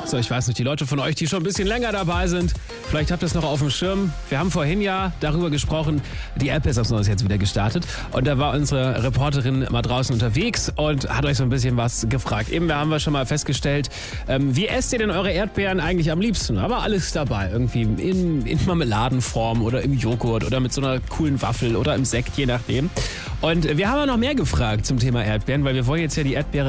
So, ich weiß nicht, die Leute von euch, die schon ein bisschen länger dabei sind, vielleicht habt ihr es noch auf dem Schirm. Wir haben vorhin ja darüber gesprochen, die App ist jetzt wieder gestartet und da war unsere Reporterin mal draußen unterwegs und hat euch so ein bisschen was gefragt. Eben haben wir schon mal festgestellt, wie esst ihr denn eure Erdbeeren eigentlich am liebsten? Aber alles dabei, irgendwie in Marmeladenform oder im Joghurt oder mit so einer coolen Waffel oder im Sekt, je nachdem. Und wir haben ja noch mehr gefragt zum Thema Erdbeeren, weil wir wollen jetzt ja die Erdbeere